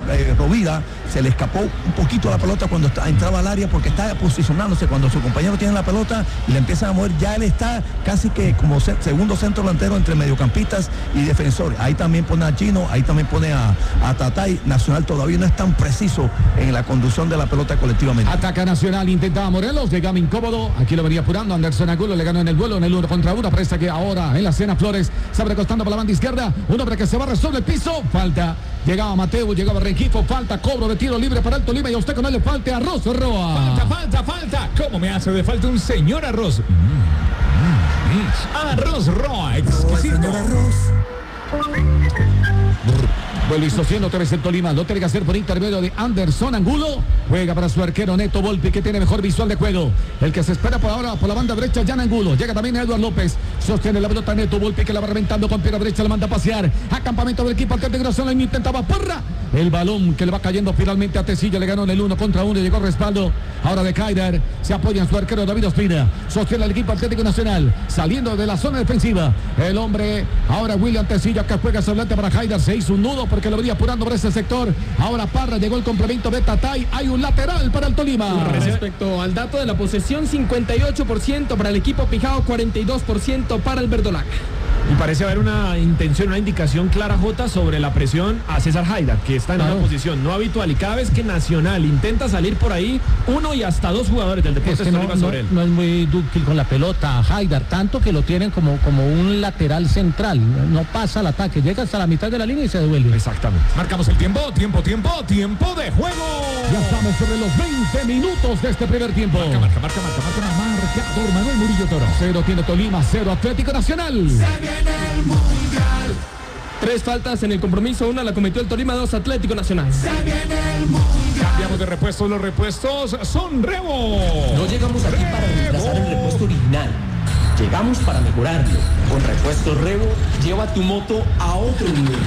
Rovira se le escapó un poquito la pelota cuando entraba al área porque está posicionándose. Cuando su compañero tiene la pelota y le empiezan a mover, ya él está casi que como segundo centro delantero entre mediocampistas y defensores. Ahí también pone a Chino, ahí también pone a Tatay. Nacional todavía no es tan preciso en la conducción de la pelota colectivamente. Ataca Nacional, intentaba Morelos, llegaba incómodo, aquí lo venía apurando Anderson Angulo, le ganó en el duelo en el 1 contra 1, parece que ahora en la escena Flores se abre costando por la banda izquierda, un hombre que se barre sobre el piso, falta, llegaba Mateo, llegaba Rengifo, falta, cobro de tiro libre para el Tolima y a usted con él le falte Arroz Roa. Falta, ¿cómo me hace de falta un señor Arroz? Arroz Roa, exquisito. Señor Arroz. Vuelve y sostiene otra vez el Tolima, lo tiene que hacer por intermedio de Anderson Angulo, juega para su arquero Neto Volpi que tiene mejor visual de juego, el que se espera por ahora por la banda derecha Jan Angulo, llega también Eduardo López, sostiene la pelota Neto Volpi que la va reventando con pierna derecha, la manda a pasear, a campamento del equipo Atlético Nacional, intentaba Parra, el balón que le va cayendo finalmente a Tecilla, le ganó en el 1 contra 1, llegó respaldo, ahora de Haider, se apoya en su arquero David Ospina, sostiene el equipo Atlético Nacional, saliendo de la zona defensiva, el hombre, ahora William Tecilla que juega solamente para Haider, se hizo un nudo porque lo venía apurando por ese sector, ahora Parra, llegó el complemento de Tatay, hay un lateral para el Tolima. Respecto al dato de la posesión, 58% para el equipo Pijao, 42% para el Verdolac. Y parece haber una intención, una indicación clara, Jota, sobre la presión a César Haider, que está en una posición no habitual. Y cada vez que Nacional intenta salir por ahí, uno y hasta dos jugadores del Deportes Tolima sobre él. No es muy dúctil con la pelota Haider, tanto que lo tienen como un lateral central. No pasa al ataque, llega hasta la mitad de la línea y se devuelve. Exactamente. Marcamos el tiempo de juego. Ya estamos sobre los 20 minutos de este primer tiempo. Marcador Manuel Murillo Toro. 0 tiene Tolima, 0 Atlético Nacional. 3 faltas en el compromiso, 1 la cometió el Tolima, 2 Atlético Nacional. Cambiamos de repuestos, los repuestos son Rebo. No llegamos aquí para reemplazar el repuesto original. Llegamos para mejorarlo. Con Repuestos Rebo, lleva tu moto a otro nivel.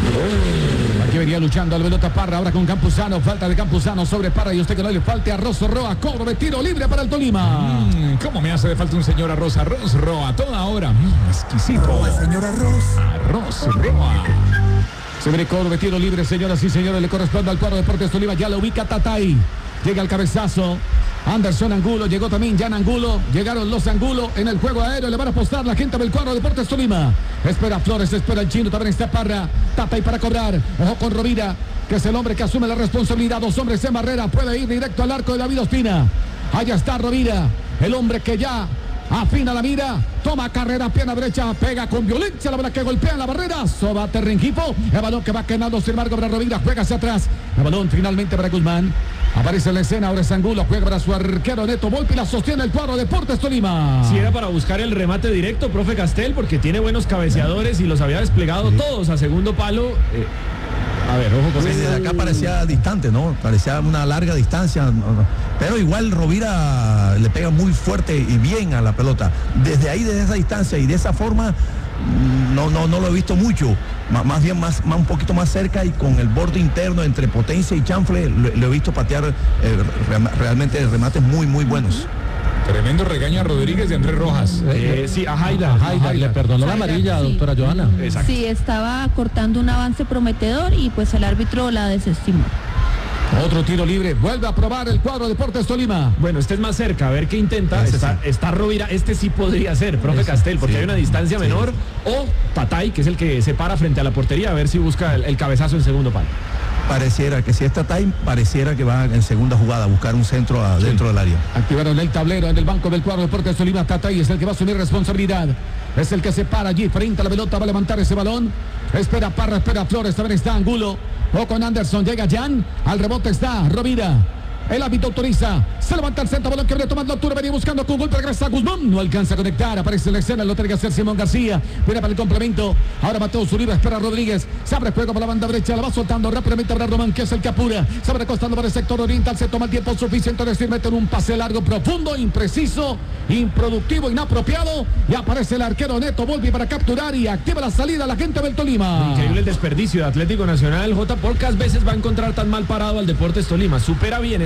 Aquí venía luchando al pelota Parra, ahora con Campuzano, falta de Campuzano sobre Parra y usted que no le falte Arroz Roa, cobro de tiro libre para el Tolima. ¿Cómo me hace de falta un señor Arroz Roa? Toda hora, exquisito. Señor Arroz. Arroz Roa. Se viene cobro de tiro libre, señoras y señores, le corresponde al cuadro Deportes Tolima, ya lo ubica Tatay, llega el cabezazo. Anderson Angulo, llegó también Jan Angulo, llegaron los Angulo en el juego aéreo, le van a apostar la gente del cuadro Deportes Tolima. Espera Flores, espera el Chino, también está Parra, Tatay para cobrar, ojo con Rovira, que es el hombre que asume la responsabilidad, 2 hombres en barrera, puede ir directo al arco de David Ospina. Allá está Rovira, el hombre que ya afina la mira, toma carrera, pierna derecha, pega con violencia, la bola que golpea en la barrera, Sobate Rengifo, el balón que va quedando, sin embargo para Rovira, juega hacia atrás, el balón finalmente para Guzmán, aparece en la escena, ahora es Angulo, juega para su arquero Neto Volpi, la sostiene el cuadro Deportes Tolima. Si era para buscar el remate directo, profe Castel, porque tiene buenos cabeceadores y los había desplegado todos a segundo palo. A ver, ojo con Sí, desde acá parecía distante, ¿no? Parecía una larga distancia, pero igual Rovira le pega muy fuerte y bien a la pelota. Desde ahí, desde esa distancia y de esa forma, no lo he visto mucho. Más bien un poquito más cerca y con el borde interno entre potencia y chanfle, lo he visto patear realmente remates muy buenos. Tremendo regaño a Rodríguez de Andrés Rojas. Sí, a Haider. Le perdonó la amarilla, sí. doctora Joana. Exacto. Sí, estaba cortando un avance prometedor y pues el árbitro la desestimó. Otro tiro libre, vuelve a probar el cuadro Deportes Tolima. Bueno, este es más cerca, a ver qué intenta. Está Rovira, este sí podría ser, profe Castel, porque hay una distancia menor. O Tatay, que es el que se para frente a la portería, a ver si busca el cabezazo en segundo palo. Pareciera que si es Tatay, pareciera que va en segunda jugada a buscar un centro dentro del área. Activaron el tablero en el banco del cuadro Deportes Tolima. Tatay es el que va a asumir responsabilidad. Es el que se para allí frente a la pelota, va a levantar ese balón. Espera Parra, espera Flores, también está Angulo. O con Anderson, llega Jan, al rebote está Rovira. El árbitro autoriza, se levanta el centro, balón que viene tomando altura, venía buscando con golpe, regresa Guzmán, no alcanza a conectar, aparece en la escena, lo tiene que hacer Simón García, viene para el complemento, ahora Mateo Zuriba, espera Rodríguez, se abre juego por la banda derecha, la va soltando rápidamente para Román, que es el que apura, se abre costando para el sector oriental, se toma el tiempo suficiente, decir, mete en un pase largo, profundo, impreciso, improductivo, inapropiado, y aparece el arquero Neto Volpi para capturar y activa la salida a la gente del Tolima. Increíble el desperdicio de Atlético Nacional, J, pocas veces va a encontrar tan mal parado al Deportes Tolima, supera bien esa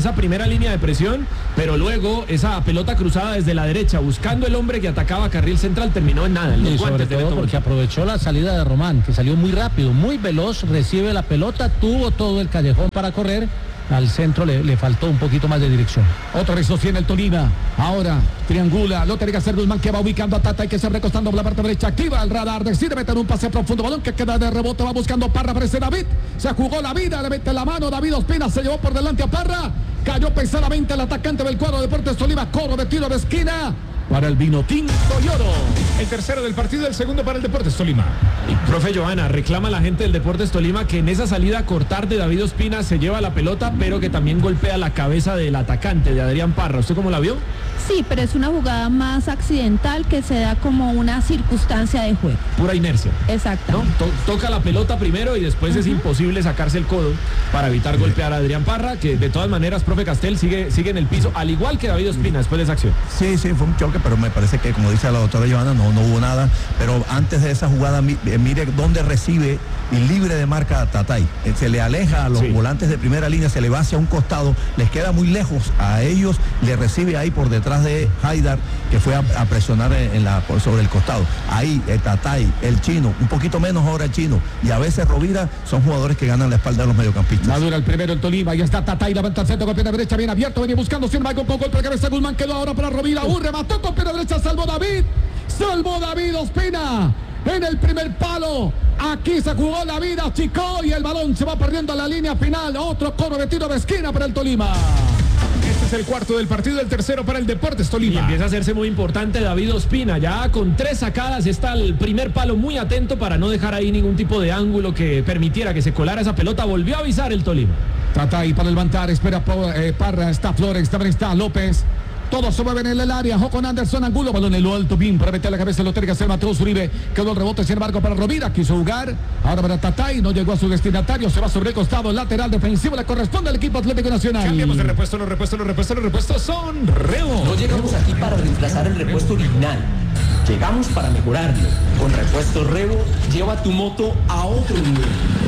esa primera línea de presión, pero luego esa pelota cruzada desde la derecha, buscando el hombre que atacaba a carril central, terminó en nada. Y sobre todo porque aprovechó la salida de Román, que salió muy rápido, muy veloz, recibe la pelota, tuvo todo el callejón para correr. Al centro le faltó un poquito más de dirección. Otra vez sostiene el Tolima. Ahora triangula. Lo tiene que hacer Guzmán, que va ubicando a Tata y que se recostando por la parte derecha. Activa el radar. Decide meter un pase profundo. Balón que queda de rebote. Va buscando Parra. Aparece David. Se jugó la vida. Le mete la mano. David Ospina se llevó por delante a Parra. Cayó pesadamente el atacante del cuadro de Deportes Tolima. Coro de tiro de esquina para el vino tinto y oro. El tercero del partido, el segundo para el Deportes Tolima. Y profe Johanna, reclama la gente del Deportes Tolima que en esa salida a cortar de David Ospina se lleva la pelota, pero que también golpea la cabeza del atacante, de Adrián Parra. ¿Usted cómo la vio? Sí, pero es una jugada más accidental que se da como una circunstancia de juego. Pura inercia. Exacto. ¿No? Toca la pelota primero y después es imposible sacarse el codo para evitar golpear a Adrián Parra, que de todas maneras, profe Castel, sigue en el piso, al igual que David Ospina después de esa acción. Sí, fue un choque, pero me parece que, como dice la doctora Johanna, no hubo nada. Pero antes de esa jugada, mire dónde recibe y libre de marca a Tatay. Se le aleja a los volantes de primera línea, se le va hacia un costado, les queda muy lejos a ellos, le recibe ahí por detrás de Haidar, que fue a presionar sobre el costado. Ahí Tatay, el chino, un poquito menos ahora el chino, y a veces Rovira, son jugadores que ganan la espalda de los mediocampistas. Madura el primero el Tolima, y está Tatay, levanta el centro con pierna derecha, bien abierto, venía buscando sin embargo con golpe de cabeza Guzmán, quedó ahora para Rovira, remató con pierna derecha, salvó David Ospina en el primer palo. Aquí se jugó la vida, Chico, y el balón se va perdiendo a la línea final. Otro coro de tiro de esquina para el Tolima. Este es el cuarto del partido, el tercero para el Deportes Tolima. Y empieza a hacerse muy importante David Ospina, ya con 3 sacadas, está el primer palo muy atento para no dejar ahí ningún tipo de ángulo que permitiera que se colara esa pelota. Volvió a avisar el Tolima. Tatay para levantar, espera Parra, está Flores, también está López. Todos se mueven en el área. Ojo con Anderson Angulo. Balón en lo alto. Bien para meter la cabeza. Lo tiene que hacer Mateus Uribe. Quedó el rebote, sin embargo, para Rovira. Quiso jugar. Ahora para Tatay. No llegó a su destinatario. Se va sobre el costado. Lateral defensivo. Le corresponde al equipo Atlético Nacional. Cambiamos de repuesto. Los repuestos son Revo. No llegamos aquí para reemplazar el repuesto original. Llegamos para mejorarlo. Con Repuestos Revo, lleva tu moto a otro nivel.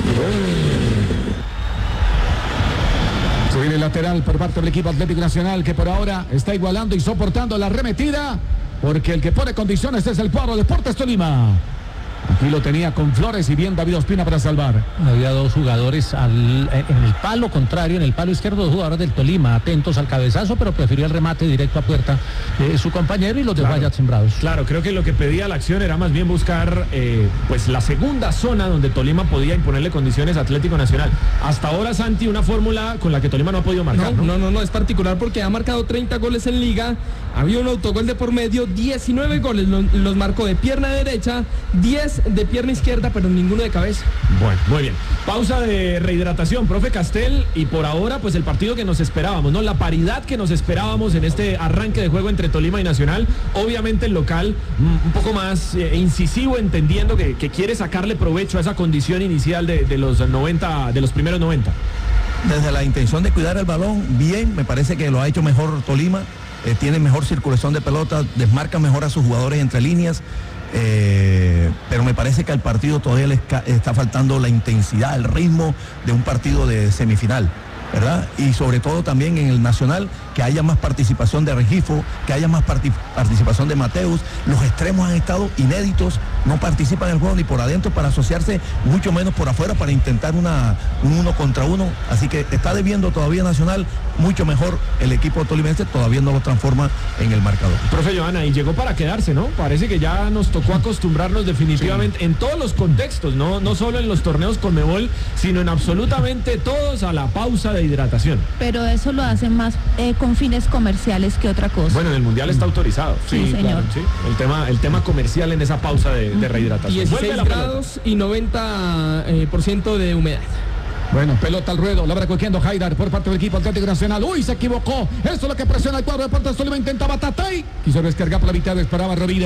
Se viene el lateral por parte del equipo Atlético Nacional, que por ahora está igualando y soportando la arremetida, porque el que pone condiciones es el cuadro Deportes Tolima. Aquí lo tenía con Flores y bien David Ospina para salvar. Había 2 jugadores en el palo contrario, en el palo izquierdo, 2 jugadores del Tolima, atentos al cabezazo, pero prefirió el remate directo a puerta de su compañero y los dejó allá sembrados. Claro, creo que lo que pedía la acción era más bien buscar pues la segunda zona donde Tolima podía imponerle condiciones a Atlético Nacional. Hasta ahora, Santi, una fórmula con la que Tolima no ha podido marcar. No, es particular porque ha marcado 30 goles en liga, había un autogol de por medio, 19 goles los marcó de pierna derecha, 10 de pierna izquierda, pero ninguno de cabeza. Bueno, muy bien. Pausa de rehidratación, profe Castel, y por ahora pues el partido que nos esperábamos, ¿no? La paridad que nos esperábamos en este arranque de juego entre Tolima y Nacional. Obviamente el local un poco más incisivo, entendiendo que quiere sacarle provecho a esa condición inicial de los 90, de los primeros 90. Desde la intención de cuidar el balón, bien, me parece que lo ha hecho mejor Tolima, tiene mejor circulación de pelota, desmarca mejor a sus jugadores entre líneas. Pero me parece que al partido todavía le está faltando la intensidad, el ritmo de un partido de semifinal, ¿verdad? Y sobre todo también en el Nacional, que haya más participación de Regifo, que haya más participación de Mateus. Los extremos han estado inéditos, no participan en el juego ni por adentro para asociarse, mucho menos por afuera para intentar un 1 contra 1. Así que está debiendo todavía Nacional, mucho mejor el equipo tolimense, todavía no lo transforma en el marcador. Profe Johanna, y llegó para quedarse, ¿no? Parece que ya nos tocó acostumbrarnos definitivamente en todos los contextos, no solo en los torneos Conmebol, sino en absolutamente todos, a la pausa de hidratación. Pero eso lo hacen más con fines comerciales que otra cosa. Bueno, en el Mundial está autorizado. Sí, señor. Claro, sí. El tema comercial en esa pausa de rehidratación. 16 grados y 90% de humedad. Bueno, pelota al ruedo, la va recogiendo Haidar por parte del equipo Atlético Nacional. ¡Uy, se equivocó! Eso es lo que presiona el cuadro de Deportes Tolima. Intentaba Tatay. Quiso descargar por la mitad, esperaba Rovira.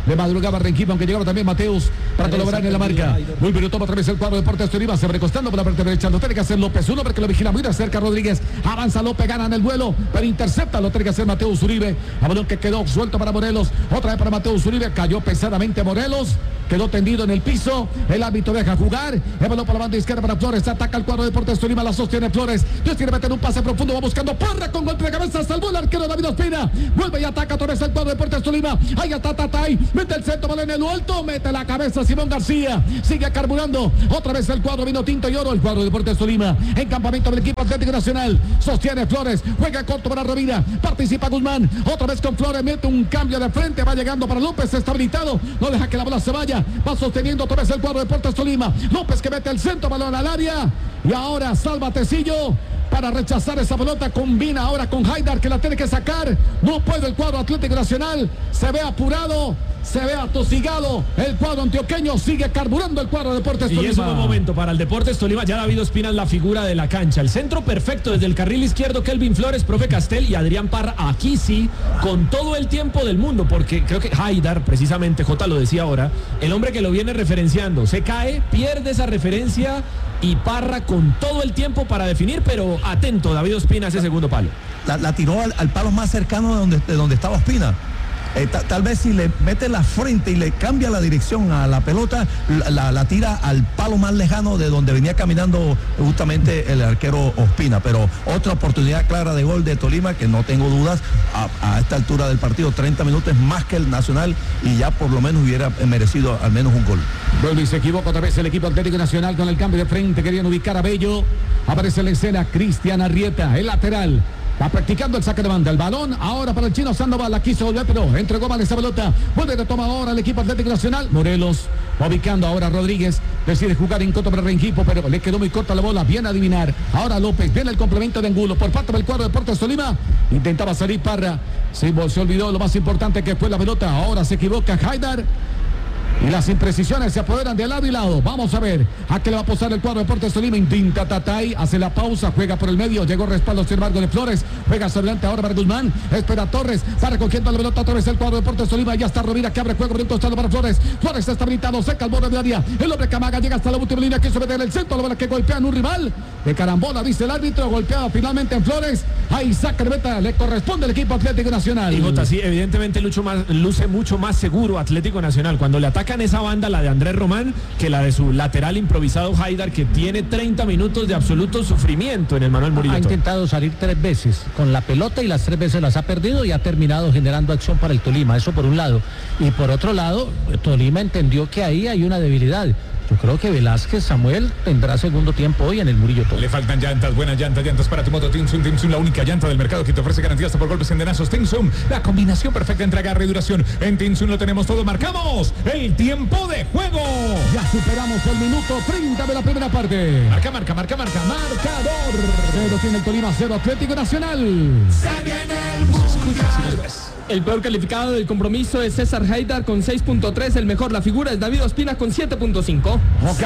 Le madrugaba Renquipa, aunque llegaba también Mateus para colaborar en la marca. Muy bien, toma otra vez el cuadro de Deportes Tolima. Se va recostando por la parte derecha. Lo tiene que hacer López. Un hombre que lo vigila muy de cerca. Rodríguez. Avanza López, gana en el duelo, pero intercepta. Lo tiene que hacer Mateus Uribe. A balón que quedó suelto para Morelos. Otra vez para Mateus Uribe. Cayó pesadamente Morelos. Quedó tendido en el piso. El árbitro deja jugar. El balón para la banda izquierda para Flores. Ataca el cuadro de Deportes Tolima. La sostiene Flores. Dios quiere meter un pase profundo. Va buscando Parra con golpe de cabeza. Salvó el arquero David Ospina. Vuelve y ataca otra vez el cuadro de Deportes Tolima. Ahí está Tatay. Mete el centro, balón en lo alto. Mete la cabeza Simón García. Sigue carburando. Otra vez el cuadro vino tinto y oro. El cuadro de Deportes Tolima. En campamento del equipo Atlético Nacional. Sostiene Flores. Juega corto para Rovira. Participa Guzmán. Otra vez con Flores. Mete un cambio de frente. Va llegando para López. Está habilitado. No deja que la bola se vaya. Va sosteniendo otra vez el cuadro de Deportes Tolima. López que mete el centro. Balón al área. Y ahora salva Tecillo para rechazar esa pelota. Combina ahora con Haidar que la tiene que sacar. No puede el cuadro Atlético Nacional. Se ve apurado. Se ve atosigado el cuadro antioqueño. Sigue carburando el cuadro de Deportes Tolima. Y es un buen momento para el Deportes Tolima. Ya David Ospina es la figura de la cancha. El centro perfecto desde el carril izquierdo. Kelvin Flores, profe Castel y Adrián Parra. Aquí sí, con todo el tiempo del mundo. Porque creo que Haidar, precisamente, Jota lo decía ahora, el hombre que lo viene referenciando. Se cae, pierde esa referencia. Y Parra con todo el tiempo para definir. Pero atento, David Ospina, ese segundo palo. La tiró al palo más cercano de donde estaba Ospina. Tal vez si le mete la frente y le cambia la dirección a la pelota, la tira al palo más lejano de donde venía caminando justamente el arquero Ospina. Pero otra oportunidad clara de gol de Tolima, que no tengo dudas, a esta altura del partido, 30 minutos más que el Nacional, y ya por lo menos hubiera merecido al menos un gol. Vuelve y se equivoca otra vez el equipo Atlético Nacional con el cambio de frente. Querían ubicar a Bello. Aparece en la escena Cristian Arrieta, el lateral. Va practicando el saque de banda. El balón ahora para el chino Sandoval. La quiso volver, pero entregó mal esa pelota. Vuelve de toma ahora el equipo Atlético Nacional. Morelos va ubicando ahora a Rodríguez. Decide jugar en contra para Renquipo, pero le quedó muy corta la bola. Bien adivinar. Ahora López. Viene el complemento de Angulo por parte del cuadro de Deportes Tolima. Intentaba salir Parra. Se olvidó lo más importante que fue la pelota. Ahora se equivoca Haidar. Y las imprecisiones se apoderan de lado y lado. Vamos a ver a qué le va a posar el cuadro de Deportes Tolima. Intenta Tatay, hace la pausa, juega por el medio, llegó respaldo sin embargo de Flores, juega hacia adelante ahora para Guzmán, espera Torres, va recogiendo la pelota otra vez el cuadro de Deportes Tolima. Ya está Rovira que abre juego por un costado para Flores. Flores está habilitado, seca el borde del área. El hombre Camaga llega hasta la última línea, quiso meter el centro, la bola que golpea en un rival. De carambola, dice el árbitro, golpeado finalmente en Flores. Ahí saca el meta, le corresponde al equipo Atlético Nacional. Y Jota, sí, evidentemente luce mucho más seguro Atlético Nacional cuando le atacan esa banda, la de Andrés Román, que la de su lateral improvisado Haidar, que tiene 30 minutos de absoluto sufrimiento en el Manuel Murillo. Ha intentado salir 3 veces con la pelota y las 3 veces las ha perdido y ha terminado generando acción para el Tolima. Eso por un lado. Y por otro lado, Tolima entendió que ahí hay una debilidad. Yo creo que Velázquez Samuel tendrá segundo tiempo hoy en el Murillo Toro. Le faltan llantas, buenas llantas para tu moto Tinsun, la única llanta del mercado que te ofrece garantía hasta por golpes endenazos. Tinsun, la combinación perfecta entre agarre y duración. En Tinsun lo tenemos todo, marcamos el tiempo de juego. Ya superamos el minuto 30 de la primera parte. Marca. Marcador. 0 tiene el Tolima, 0 Atlético Nacional. Se viene el mundial. El peor calificado del compromiso es César Haidar con 6.3. El mejor, la figura, es David Ospina con 7.5.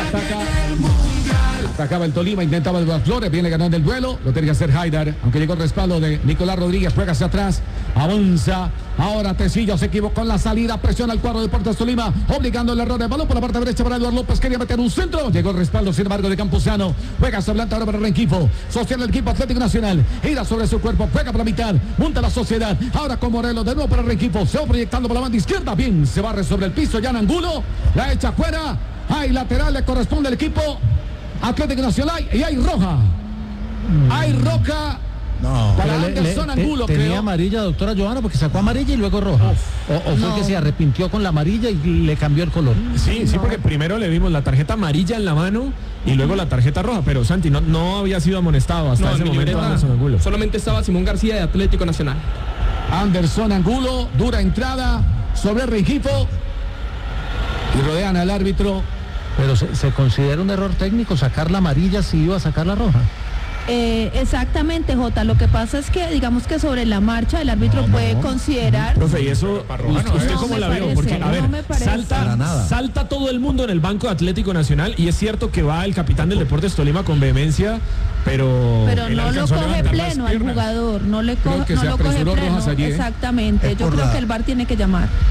Atacaba el Tolima, intentaba el Flores, viene ganando el duelo, lo tenía que hacer Haidar, aunque llegó el respaldo de Nicolás Rodríguez, juega hacia atrás, avanza, ahora Tecillo se equivocó en la salida, presiona el cuadro de Deportes Tolima, obligando el error de balón por la parte derecha para Eduardo López, quería meter un centro, llegó el respaldo sin embargo de Campuzano, juega hacia adelante ahora para Renquipo, sostiene el equipo Atlético Nacional, gira sobre su cuerpo, juega por la mitad, monta la Sociedad, ahora con Morelos de nuevo para Renquipo, se va proyectando por la banda izquierda, bien, se barre sobre el piso, Jan Angulo, la echa fuera, hay lateral, le corresponde al equipo Atlético Nacional y hay roja. Hay roja. No. Para Anderson Angulo, tenía creo. amarilla, doctora Johanna, porque sacó amarilla y luego roja. O fue que se arrepintió con la amarilla y le cambió el color. Sí, porque primero le vimos la tarjeta amarilla en la mano y luego la tarjeta roja, pero Santi no había sido amonestado hasta ese momento Anderson Angulo. Solamente estaba Simón García de Atlético Nacional. Anderson Angulo, dura entrada sobre Renquipo y rodean al árbitro. Pero se considera un error técnico sacar la amarilla si iba a sacar la roja. Exactamente, Jota. Lo que pasa es que, digamos que sobre la marcha el árbitro puede considerar. Profe, y eso, ¿usted cómo la vio? Porque, a ver, salta todo el mundo en el banco de Atlético Nacional y es cierto que va el capitán del Deportes Tolima con vehemencia, pero no lo coge pleno al jugador, no lo coge pleno. Exactamente, yo creo que el VAR tiene que llamar.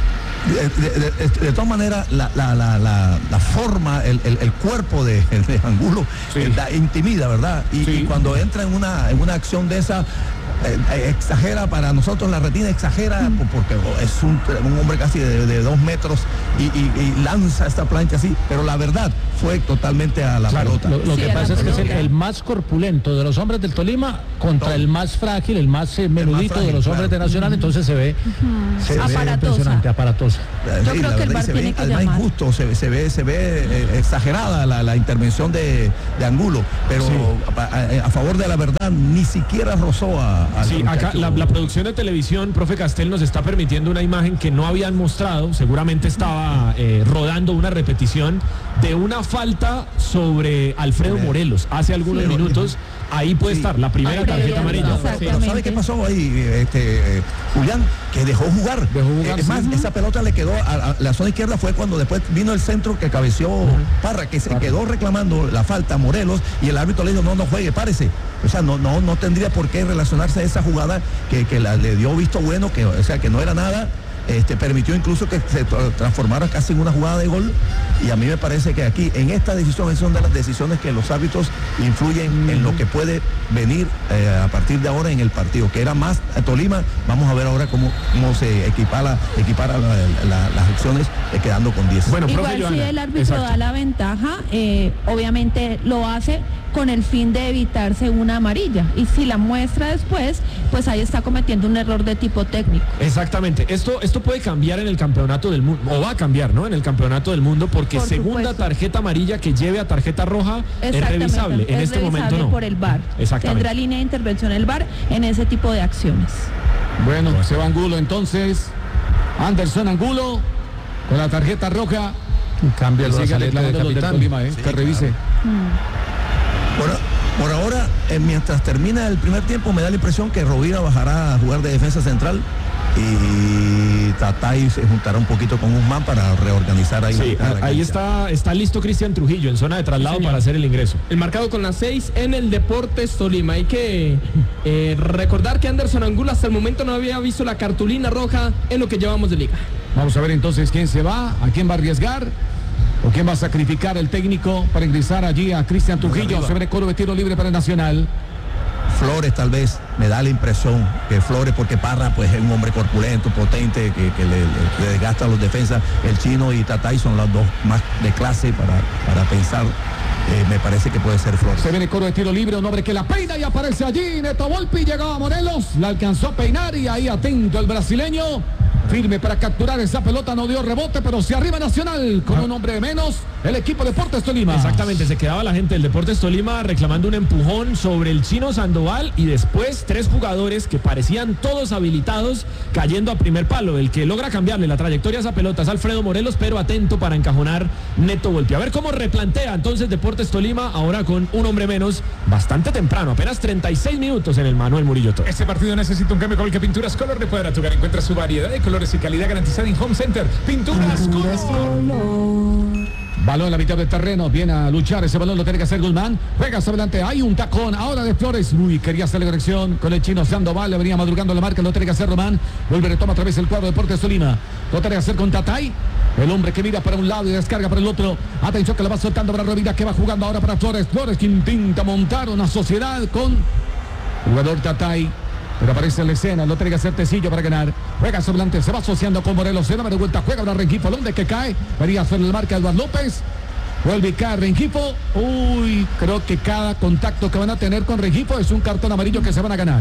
De todas maneras, la forma, el cuerpo de Angulo intimida, ¿verdad? Y cuando entra en una acción de esa, exagera para nosotros, la retina exagera porque es un hombre casi de 2 metros y lanza esta plancha así, pero la verdad fue totalmente a la pelota. Lo que pasa es que es el más corpulento de los hombres del Tolima contra el más frágil, el más menudito de los hombres de Nacional, entonces se ve impresionante, aparatosa. Yo creo que el VAR tiene que llamar. Injusto, se ve exagerada la intervención de Angulo, pero a favor de la verdad ni siquiera rozó a sí, acá la producción de televisión, profe Castel, nos está permitiendo una imagen que no habían mostrado, seguramente estaba rodando una repetición de una falta sobre Alfredo Morelos hace algunos minutos. Ahí puede estar la primera tarjeta amarilla. Pero ¿sabe qué pasó ahí, Julián? Que dejó jugar. Es más, esa pelota le quedó a la zona izquierda, fue cuando después vino el centro que cabeció Parra, que se quedó reclamando la falta a Morelos, y el árbitro le dijo, no juegue, párese. O sea, no tendría por qué relacionarse a esa jugada que le dio visto bueno, que no era nada. Permitió incluso que se transformara casi en una jugada de gol, y a mí me parece que aquí en esta decisión son de las decisiones que los árbitros influyen en lo que puede venir a partir de ahora en el partido, que era más Tolima. Vamos a ver ahora cómo se equipara las acciones, quedando con 10. Bueno, igual si el árbitro da la ventaja, obviamente lo hace con el fin de evitarse una amarilla, y si la muestra después, pues ahí está cometiendo un error de tipo técnico. Exactamente, esto puede cambiar en el campeonato del mundo, o va a cambiar, ¿no? En el campeonato del mundo, porque segunda tarjeta amarilla que lleve a tarjeta roja es revisable. En este momento no. Por el VAR. Exactamente. Tendrá línea de intervención el VAR en ese tipo de acciones. Bueno, se va Angulo entonces. Anderson Angulo con la tarjeta roja. Cambia el brazalete de capitán. Tolima, que revise. Por ahora, mientras termina el primer tiempo, me da la impresión que Rovira bajará a jugar de defensa central y Tatay se juntará un poquito con Guzmán para reorganizar ahí. Sí, ahí está listo Cristian Trujillo en zona de traslado para hacer el ingreso. El marcado con las 6 en el Deportes Tolima. Hay que recordar que Anderson Angulo hasta el momento no había visto la cartulina roja en lo que llevamos de liga. Vamos a ver entonces quién se va, a quién va a arriesgar, o quién va a sacrificar el técnico para ingresar allí a Cristian Trujillo. Se ve coro de tiro libre para el Nacional. Flores, tal vez, me da la impresión que Flores, porque Parra pues es un hombre corpulento, potente, que le desgasta a los defensas. El Chino y Tatay son los dos más de clase para pensar. Me parece que puede ser Flores. Se viene coro de tiro libre, un hombre que la peina y aparece allí. Neto Volpi, llegaba a Morelos, la alcanzó a peinar y ahí atento el brasileño. Firme para capturar esa pelota, no dio rebote, pero se arriba Nacional con un hombre de menos, el equipo Deportes Tolima. Exactamente, se quedaba la gente del Deportes Tolima reclamando un empujón sobre el Chino Sandoval, y después 3 jugadores que parecían todos habilitados cayendo a primer palo. El que logra cambiarle la trayectoria a esa pelota es Alfredo Morelos, pero atento para encajonar Neto Volpi. A ver cómo replantea entonces Deportes Tolima ahora con un hombre menos, bastante temprano, apenas 36 minutos en el Manuel Murillo Toro. Este partido necesita un cambio con el que Pinturas Color de Poder Atugar encuentra su variedad de colores y calidad garantizada en Home Center. Pinturas Color. Balón en la mitad del terreno, viene a luchar, ese balón lo tiene que hacer Guzmán, juega hacia adelante, hay un tacón ahora de Flores, quería hacer la conexión con el Chino Sandoval, le venía madrugando la marca, lo tiene que hacer Román, vuelve, retoma otra vez el cuadro de Deportes Tolima, lo tiene que hacer con Tatay, el hombre que mira para un lado y descarga para el otro, atención que la va soltando para Rovira, que va jugando ahora para Flores, que intenta montar una sociedad con jugador Tatay. Pero aparece en la escena, lo tiene que hacer Tecillo para ganar. Juega sobre adelante, se va asociando con Morelos, se da de vuelta, juega para Rengifo, donde que cae. Venía sobre el marca Eduardo López. Vuelve a caer Rengifo. Creo que cada contacto que van a tener con Rengifo es un cartón amarillo que se van a ganar.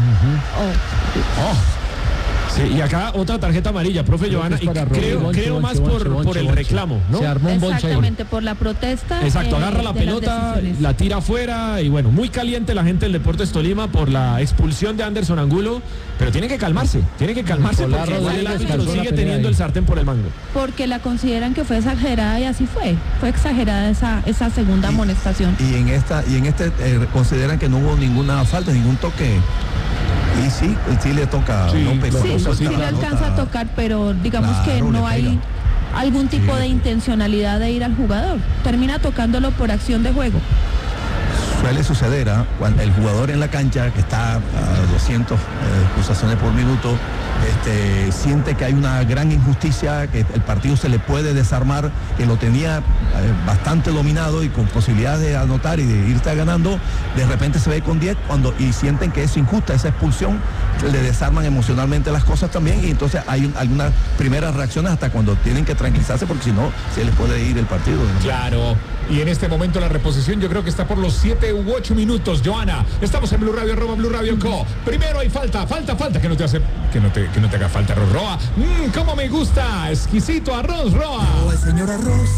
Sí, y acá otra tarjeta amarilla, profe Giovanna, y creo más por el reclamo, ¿no? Se armó un bonche. Exactamente, por la protesta. Exacto, agarra la pelota, la tira afuera, y bueno, muy caliente la gente del Deportes Tolima por la expulsión de Anderson Angulo, pero tiene que calmarse porque el árbitro sigue teniendo el sartén por el mango. Porque la consideran que fue exagerada, y así fue exagerada esa segunda amonestación. Y en este consideran que no hubo ninguna falta, ningún toque. Y sí le toca. Sí le alcanza a tocar, pero digamos que no hay algún tipo de intencionalidad de ir al jugador. Termina tocándolo por acción de juego. suele suceder, cuando el jugador en la cancha, que está a 200 pulsaciones por minuto, siente que hay una gran injusticia, que el partido se le puede desarmar, que lo tenía bastante dominado y con posibilidades de anotar y de irte ganando, de repente se ve con 10 y sienten que es injusta esa expulsión, le desarman emocionalmente las cosas también, y entonces hay algunas primeras reacciones hasta cuando tienen que tranquilizarse, porque si no se les puede ir el partido, ¿no? Claro, y en este momento la reposición yo creo que está por los 7 u 8 minutos, Joana. Estamos en Blue Radio, @Blue Radio Co. Primero hay falta, que no te hace, que no te haga falta, arroz Roa. Cómo me gusta, exquisito arroz Roa. Oh, el señor Arroz.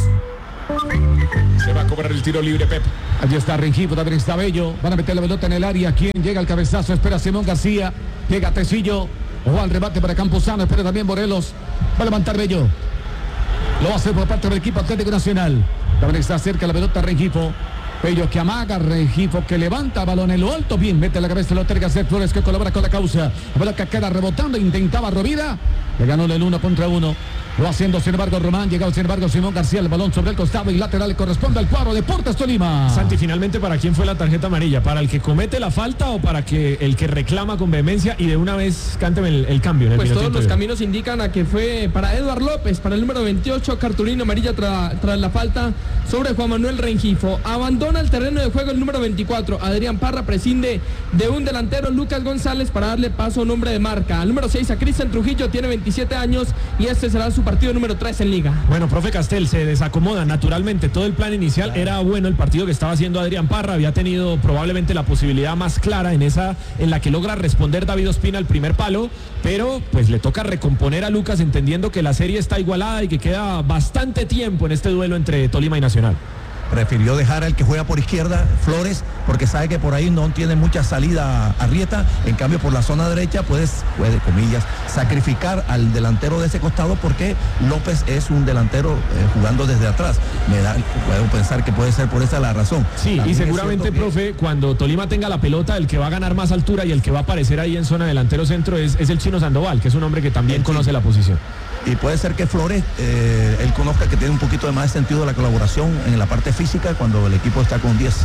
Se va a cobrar el tiro libre, Pep. Allí está Rengifo, también está Bello. Van a meter la pelota en el área. ¿Quién llega al cabezazo? Espera Simón García. Llega Tecillo. O al remate para Campuzano. Espera también Morelos. Va a levantar Bello. Lo va a hacer por parte del equipo Atlético Nacional. También está cerca la pelota Rengifo. Bello que amaga, Rengifo que levanta balón en lo alto. Bien, mete la cabeza, lo terga César Flores, que colabora con la causa. La pelota queda rebotando, intentaba Rovira. Le ganó el 1 contra 1. Lo haciendo, sin embargo, Román. Llegado, sin embargo, Simón García. El balón sobre el costado y lateral le corresponde al cuadro Deportes Tolima. Santi, finalmente, ¿para quién fue la tarjeta amarilla? ¿Para el que comete la falta o para que el que reclama con vehemencia? Y de una vez cánteme el cambio. En el pues todos los de... caminos indican a que fue para Eduard López, para el número 28, cartulina amarilla tras la falta sobre Juan Manuel Rengifo. Abandona el terreno de juego el número 24. Adrián Parra prescinde de un delantero, Lucas González, para darle paso a un hombre de marca. Al número 6, a Cristian Trujillo, tiene 27 años y este será su partido número 3 en Liga. Bueno, profe Castel, se desacomoda naturalmente. Todo el plan inicial era bueno. El partido que estaba haciendo Adrián Parra había tenido probablemente la posibilidad más clara en la que logra responder David Ospina al primer palo, pero pues le toca recomponer a Lucas, entendiendo que la serie está igualada y que queda bastante tiempo en este duelo entre Tolima y Nacional. Prefirió dejar al que juega por izquierda, Flores, porque sabe que por ahí no tiene mucha salida Arrieta. En cambio, por la zona derecha puede, comillas, sacrificar al delantero de ese costado, porque López es un delantero jugando desde atrás. Puedo pensar que puede ser por esa la razón. Sí, también y seguramente, profe, cuando Tolima tenga la pelota, el que va a ganar más altura y el que va a aparecer ahí en zona delantero centro es el Chino Sandoval, que es un hombre que también conoce la posición. Y puede ser que Flores, él conozca que tiene un poquito de más sentido de la colaboración en la parte física cuando el equipo está con 10.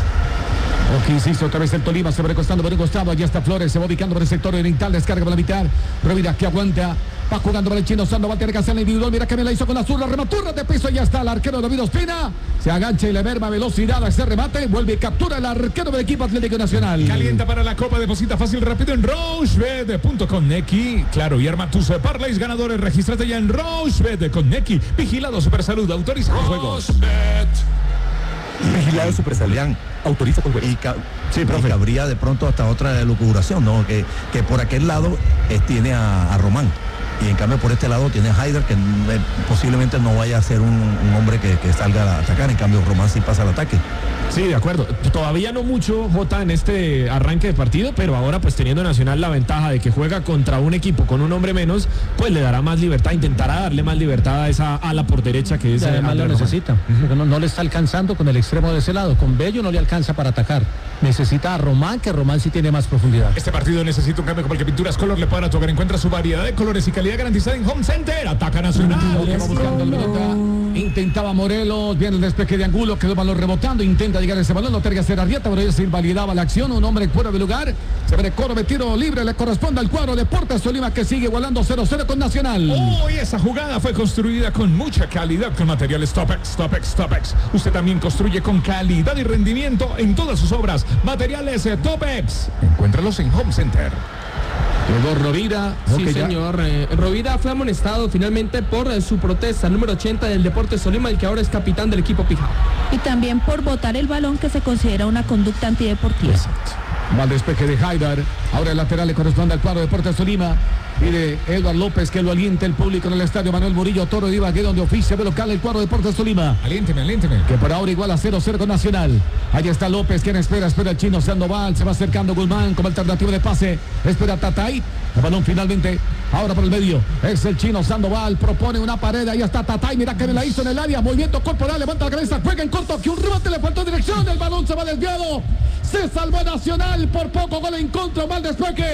Ok, insisto, otra vez el Tolima sobrecostando por un costado. Allá está Flores, se va ubicando por el sector oriental, descarga por la mitad. Rovira que aguanta, va jugando para el Chino Sandoval, tiene que hacer la individual. Mira que me la hizo con la zurda, rematurra de piso. Ya está el arquero David Ospina. Se agacha y le merma velocidad a ese remate. Vuelve y captura el arquero del equipo Atlético Nacional. Calienta para la Copa, deposita fácil, rápido en rochebet.com. Neki, claro, y arma tus parlays ganadores. Regístrate ya en rochebet con Neki. Vigilado Supersalud, autoriza los juegos. Vigilado Supersalud, autoriza con juegos. Sí, profe. Habría de pronto hasta otra elucubración, ¿no? Que por aquel lado tiene a Román. Y en cambio por este lado tiene a Haider, que posiblemente no vaya a ser un hombre que salga a atacar. En cambio Román sí pasa al ataque. Sí, de acuerdo. Todavía no mucho, Jota, en este arranque de partido, pero ahora pues teniendo Nacional la ventaja de que juega contra un equipo con un hombre menos, pues le dará más libertad, intentará darle más libertad a esa ala por derecha que es... Además lo necesita, no le está alcanzando con el extremo de ese lado, con Bello no le alcanza para atacar, necesita a Román, que Román sí tiene más profundidad. Este partido necesita un cambio como el que Pinturas Color le puede a tu hogar. Encuentra su variedad de colores y calidad garantizada en Home Center. Ataca Nacional. Buscando la pelota. Intentaba Morelos, viene el despeje de Angulo, quedó balón rebotando, intenta llegar a ese balón, lo terga hacer Arrieta, pero ya se invalidaba la acción, un hombre fuera de lugar, se ve de tiro libre, le corresponde al cuadro Deportes Tolima, que sigue igualando 0-0 con Nacional. Y esa jugada fue construida con mucha calidad, con materiales Topex. Usted también construye con calidad y rendimiento en todas sus obras. Materiales Topex. Encuéntralos en Home Center. Llegó Rovira. Sí, señor. Rovira fue amonestado finalmente por su protesta, número 80 del Deportes Tolima, el que ahora es capitán del equipo Pijao. Y también por botar el balón, que se considera una conducta antideportiva. Exacto. Mal despeje de Haider. Ahora el lateral le corresponde al cuadro Deportes Tolima. Mire, Eduard López, que lo alienta el público en el estadio Manuel Murillo Toro de Ibagué, donde oficia de local el cuadro Deportes Tolima. Aliénteme. Que por ahora igual a 0-0 con Nacional. Ahí está López, quien espera el Chino Sandoval. Se va acercando Guzmán como alternativa de pase. Espera Tatay. El balón finalmente, ahora por el medio. Es el Chino Sandoval, propone una pared. Ahí está Tatay, mira que me la hizo en el área. Movimiento corporal, levanta la cabeza, juega en corto. Que un remate le faltó dirección. El balón se va desviado. Se salvó Nacional por poco, gol en contra, mal despeje.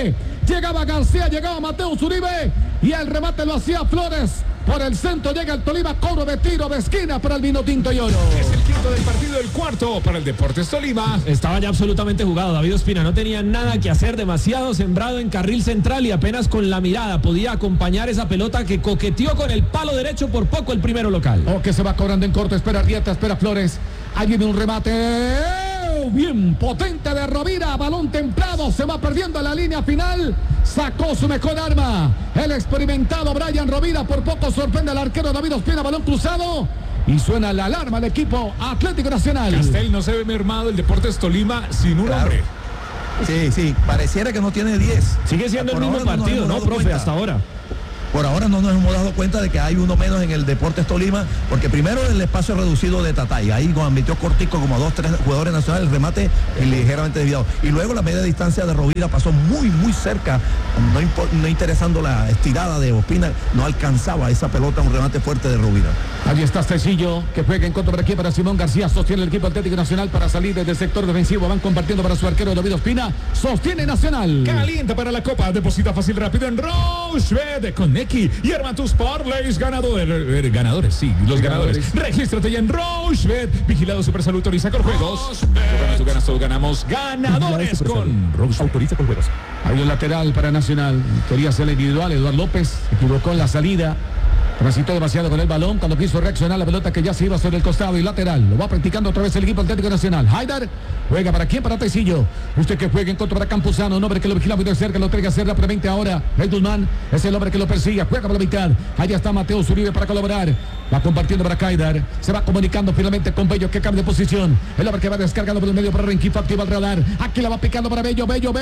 llegaba García, llegaba Mateus Uribe y el remate lo hacía Flores. Por el centro llega el Tolima, cobro de tiro de esquina para el vino tinto y oro. Es el quinto del partido, el cuarto para el Deportes Tolima. Estaba ya absolutamente jugado David Ospina, no tenía nada que hacer, demasiado sembrado en carril central y apenas con la mirada podía acompañar esa pelota que coqueteó con el palo derecho, por poco el primero local. Que se va cobrando en corto, espera Arrieta, espera Flores. Ahí viene un remate bien potente de Rovira, balón templado, se va perdiendo en la línea final, sacó su mejor arma, el experimentado Brian Rovira, por poco sorprende al arquero David Ospina, balón cruzado y suena la alarma al equipo Atlético Nacional. Castel, no se ve mermado el Deportes Tolima sin un hombre. Sí, pareciera que no tiene 10. Sigue siendo el mismo partido, ¿no, profe? Hasta ahora. Por ahora no nos hemos dado cuenta de que hay uno menos en el Deportes Tolima, porque primero el espacio reducido de Tatay, ahí metió cortico como 2-3 jugadores nacionales, el remate y ligeramente desviado. Y luego la media distancia de Rovira pasó muy cerca, no interesando la estirada de Ospina, no alcanzaba esa pelota, un remate fuerte de Rovira. Allí está Cecillo, que juega en contra por aquí para Simón García, sostiene el equipo Atlético Nacional para salir desde el sector defensivo, van compartiendo para su arquero David Ospina, sostiene Nacional. Calienta para la Copa, deposita fácil rápido en Rochebet con Neki y arma tus parlays ganadores, sí, los ganadores. Regístrate ya en Rochebet, vigilado Supersalud, autoriza con juegos. Tú ganas, todos ganamos. Ganadores con Rochebet, autoriza con juegos. Hay un lateral para Nacional, quería ser individual, Eduardo López, se equivocó en la salida. Transitó demasiado con el balón cuando quiso reaccionar la pelota que ya se iba sobre el costado y lateral. Lo va practicando otra vez el equipo Atlético Nacional. Haidar juega para quién, para Tecillo. Usted que juega en contra para Campuzano, un hombre que lo vigila muy de cerca, lo traiga a hacer rápidamente ahora. El Dulman es el hombre que lo persigue, juega por la mitad. Allá está Mateus Uribe para colaborar. Va compartiendo para Haidar. Se va comunicando finalmente con Bello que cambia de posición. El hombre que va descargando por el medio para Rengifo, activa el radar. Aquí la va picando para Bello. Perdió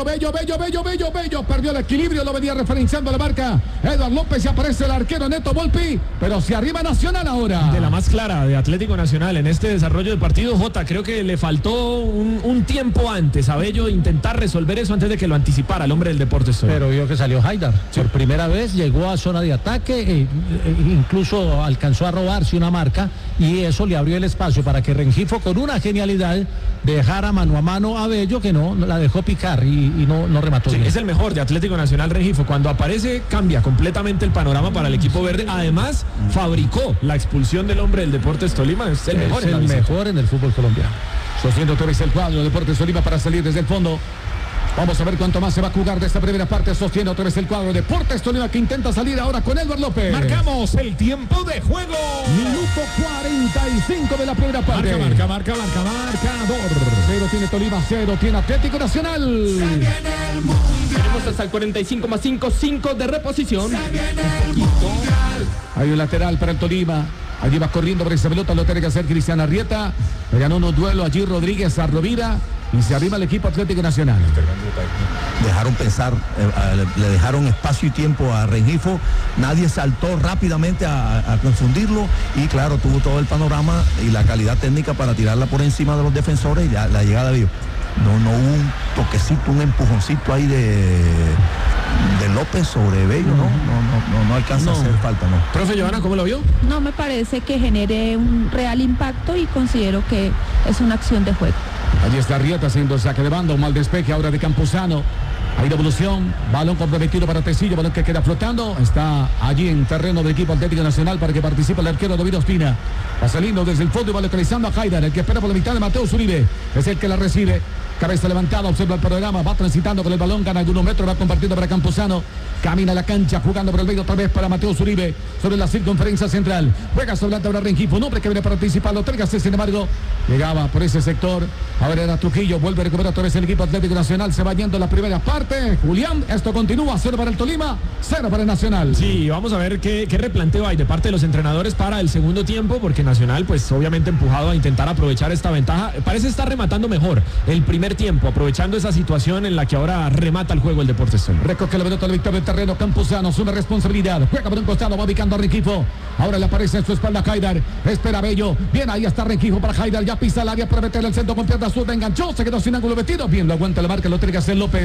el equilibrio, lo venía referenciando la marca Eduardo López y aparece el arquero Neto Volpi. Pero se arriba Nacional ahora. De la más clara de Atlético Nacional en este desarrollo de partido, Jota, creo que le faltó un tiempo antes a Bello intentar resolver eso antes de que lo anticipara el hombre del Deportes Tolima. Pero vio que salió Haidar. Sí. Por primera vez llegó a zona de ataque, incluso alcanzó a robarse una marca y eso le abrió el espacio para que Rengifo con una genialidad dejara mano a mano a Bello, que no la dejó picar y no remató. Sí, bien. Es el mejor de Atlético Nacional, Rengifo. Cuando aparece cambia completamente el panorama para el equipo verde. Además, fabricó la expulsión del hombre del Deportes Tolima. Es el mejor en el fútbol colombiano. Sostiendo otra vez el cuadro Deportes Tolima para salir desde el fondo. Vamos a ver cuánto más se va a jugar de esta primera parte. Sostiene otra vez el cuadro Deportes Tolima que intenta salir ahora con Eduardo López. Marcamos el tiempo de juego. Minuto 45 de la primera parte. Marcador. 0 tiene Tolima, 0 tiene Atlético Nacional. Tenemos hasta el 45 más 5 de reposición. Hay un lateral para el Tolima. Allí va corriendo por esa pelota, lo tiene que hacer Cristian Arrieta. Le ganó unos duelos allí Rodríguez a Rovira. Y se arriba el equipo Atlético Nacional. Dejaron pensar, le dejaron espacio y tiempo a Rengifo. Nadie saltó rápidamente a confundirlo. Y claro, tuvo todo el panorama y la calidad técnica para tirarla por encima de los defensores y la llegada de ellos. No hubo un toquecito, un empujoncito ahí de López sobre Bello, no alcanza a hacer falta, no. Profe Johanna, ¿cómo lo vio? No me parece que genere un real impacto y considero que es una acción de juego. Allí está Arrieta haciendo el saque de banda, un mal despeje ahora de Campuzano. Hay devolución, balón comprometido para Tecillo, balón que queda flotando. Está allí en terreno del equipo Atlético Nacional para que participe el arquero David Ospina. Va saliendo desde el fondo y va localizando a Haidar, el que espera por la mitad de Mateus Uribe. Es el que la recibe. Cabeza levantada, observa el panorama, va transitando con el balón, gana algunos metros, va compartiendo para Campuzano. Camina a la cancha, jugando por el medio otra vez para Mateus Uribe, sobre la circunferencia central. Juega sobre la tabla Rengifo, un hombre que viene participando, tráigase, sin embargo, llegaba por ese sector. Ahora era Trujillo, vuelve a recuperar otra vez el equipo Atlético Nacional, se va yendo la primera parte. Julián, esto continúa, 0 para el Tolima, 0 para el Nacional. Sí, vamos a ver qué replanteo hay de parte de los entrenadores para el segundo tiempo, porque Nacional, pues obviamente empujado a intentar aprovechar esta ventaja. Parece estar rematando mejor el primer tiempo, aprovechando esa situación en la que ahora remata el juego el Deportes Tolima. Recoge la pelota del victoria del terreno, Campuzano, una responsabilidad. Juega por un costado, va ubicando a Rengifo. Ahora le aparece en su espalda Haidar. Espera Bello. Bien, ahí está Rengifo para Haidar. Ya pisa el área para meterle el centro con pierna zurda. Enganchó, se quedó sin ángulo metido. Bien, lo aguanta la marca, lo tiene que hacer López.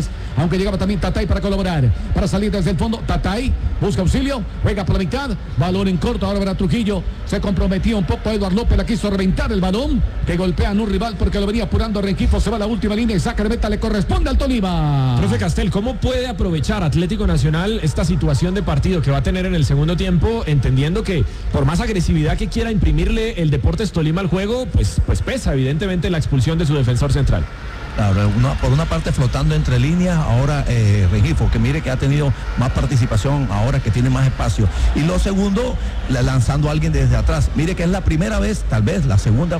aunque llegaba también Tatay para colaborar, para salir desde el fondo. Tatay busca auxilio, juega por la mitad, balón en corto, ahora verá Trujillo, se comprometió un poco, Eduard López la quiso reventar el balón, que golpea a un rival porque lo venía apurando Rengifo, se va a la última línea y saca de meta, le corresponde al Tolima. Profe Castel, ¿cómo puede aprovechar Atlético Nacional esta situación de partido que va a tener en el segundo tiempo, entendiendo que por más agresividad que quiera imprimirle el Deportes Tolima al juego, pues pesa evidentemente la expulsión de su defensor central? Claro, por una parte flotando entre líneas, ahora Rengifo, que mire que ha tenido más participación, ahora que tiene más espacio. Y lo segundo, lanzando a alguien desde atrás. Mire que es la primera vez, tal vez la segunda,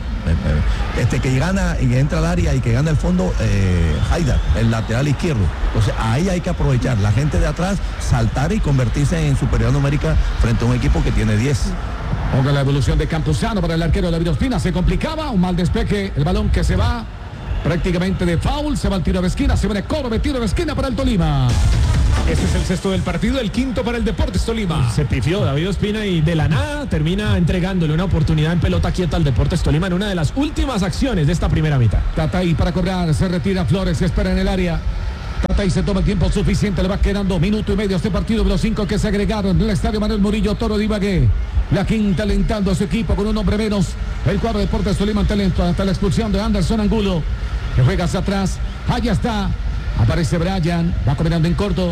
que gana y entra al área y que gana el fondo Haidar, el lateral izquierdo. Entonces ahí hay que aprovechar, la gente de atrás, saltar y convertirse en superioridad numérica frente a un equipo que tiene 10. Ponga la evolución de Campuzano para el arquero David Ospina, se complicaba, un mal despeje, el balón que se va prácticamente de foul, se va al tiro de esquina, se viene Córdoba, tiro de esquina para el Tolima. Este es el sexto del partido, el quinto para el Deportes Tolima. Se pifió David Ospina y de la nada termina entregándole una oportunidad en pelota quieta al Deportes Tolima en una de las últimas acciones de esta primera mitad. Tatay para cobrar, se retira Flores, se espera en el área. Tatay se toma el tiempo suficiente, le va quedando minuto y medio a este partido de los 5 que se agregaron en el estadio Manuel Murillo Toro de Ibagué. La quinta alentando a su equipo con un hombre menos. El cuadro de Deportes Tolima en talento hasta la expulsión de Anderson Angulo, que juega hacia atrás. Allá está. Aparece Brian. Va combinando en corto.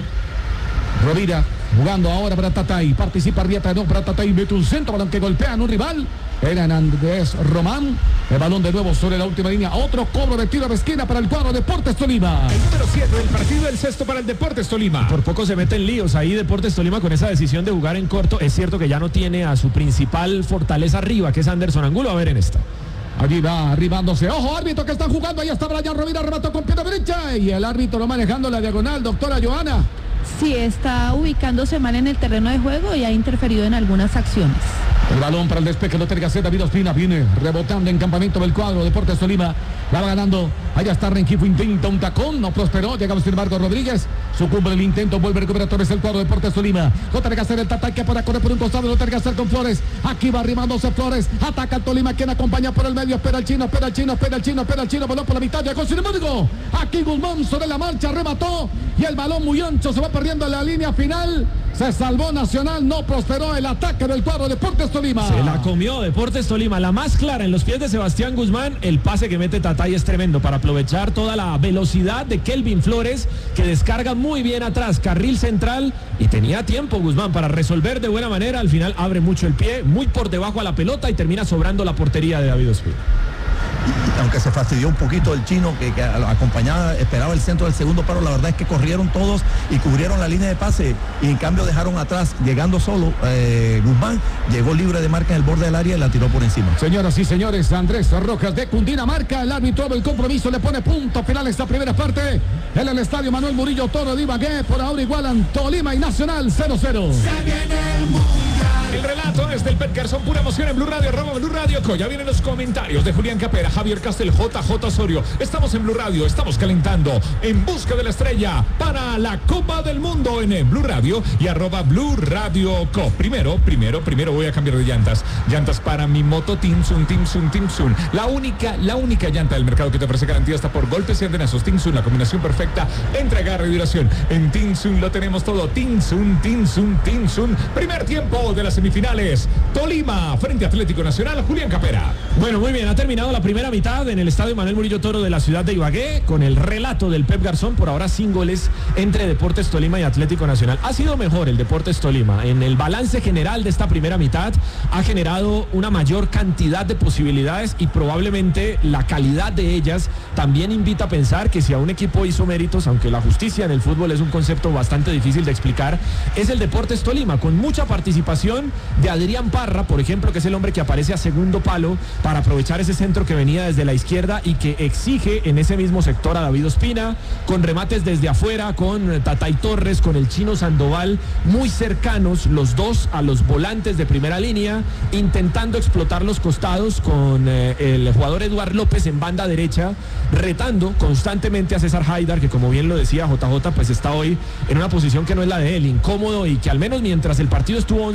Rovira jugando ahora para Tatay. Participa Arrieta, no para Tatay. Mete un centro, balón que golpean un rival. Era Andrés Román. El balón de nuevo sobre la última línea. Otro cobro de tiro de esquina para el cuadro de Deportes Tolima. El número 7 del partido, el sexto para el Deportes Tolima. Por poco se mete en líos ahí Deportes Tolima con esa decisión de jugar en corto. Es cierto que ya no tiene a su principal fortaleza arriba, que es Anderson Angulo. A ver en esta. Allí va arribándose. Ojo, árbitro que están jugando. Ahí está Brian Rovira, remató con pierna derecha. Y el árbitro no manejando la diagonal, doctora Joana. Sí, está ubicándose mal en el terreno de juego y ha interferido en algunas acciones. El balón para el despeje lo tiene que hacer David Ospina. Viene rebotando en campamento del cuadro Deportes Tolima. La va ganando. Allá está Rengifo, intenta un tacón, no prosperó. Llegamos sin embargo Rodríguez. Sucumbe el intento, vuelve a recuperar Torres el cuadro Deportes Tolima. Lo tiene que hacer el Tatay que para correr por un costado. Lo tiene que hacer con Flores. Aquí va arrimándose Flores. Ataca el Tolima, quien acompaña por el medio. Espera el chino, espera el chino, espera el chino, espera el chino. Balón por la mitad, llegó sin embargo. Aquí Guzmán sobre la marcha, remató. Y el balón muy ancho se va perdiendo en la línea final. Se salvó Nacional, no prosperó el ataque del cuadro Deportes Tolima. Se la comió Deportes Tolima, la más clara en los pies de Sebastián Guzmán. El pase que mete Tatay es tremendo para aprovechar toda la velocidad de Kelvin Flores, que descarga muy bien atrás, carril central, y tenía tiempo Guzmán para resolver de buena manera. Al final abre mucho el pie, muy por debajo a la pelota y termina sobrando la portería de David Ospina. Aunque se fastidió un poquito el chino que acompañaba, esperaba el centro del segundo paro, la verdad es que corrieron todos y cubrieron la línea de pase y en cambio dejaron atrás, llegando solo Guzmán, llegó libre de marca en el borde del área y la tiró por encima. Señoras y señores, Andrés Rojas de Cundinamarca, el árbitro del compromiso le pone punto final a esta primera parte en el estadio Manuel Murillo Toro de Ibagué. Por ahora igualan Tolima y Nacional 0-0. El relato es del Pet Garzón, pura emoción en Blue Radio, @Blue Radio Co. Ya vienen los comentarios de Julián Capera, Javier Castel, JJ Osorio. Estamos en Blue Radio, estamos calentando en busca de la estrella para la Copa del Mundo en Blue Radio y @Blue Radio Co. Primero voy a cambiar de llantas. Llantas para mi moto Tinsun. La única llanta del mercado que te ofrece garantía hasta por golpes y andenazos. Tinsun, la combinación perfecta entre agarre y duración. En Tinsun lo tenemos todo. Tinsun. Primer tiempo de las semifinales. Tolima frente a Atlético Nacional. Julián Capera. Bueno, muy bien, ha terminado la primera mitad en el estadio Manuel Murillo Toro de la ciudad de Ibagué con el relato del Pep Garzón. Por ahora sin goles entre Deportes Tolima y Atlético Nacional. Ha sido mejor el Deportes Tolima. En el balance general de esta primera mitad ha generado una mayor cantidad de posibilidades y probablemente la calidad de ellas también invita a pensar que si a un equipo hizo méritos, aunque la justicia en el fútbol es un concepto bastante difícil de explicar, es el Deportes Tolima, con mucha participación de Adrián Parra, por ejemplo, que es el hombre que aparece a segundo palo para aprovechar ese centro que venía desde la izquierda y que exige en ese mismo sector a David Ospina, con remates desde afuera, con Tatay Torres, con el Chino Sandoval, muy cercanos los dos a los volantes de primera línea, intentando explotar los costados con el jugador Eduard López en banda derecha, retando constantemente a César Haidar, que como bien lo decía JJ, pues está hoy en una posición que no es la de él, incómodo, y que al menos mientras el partido estuvo 11 contra 11,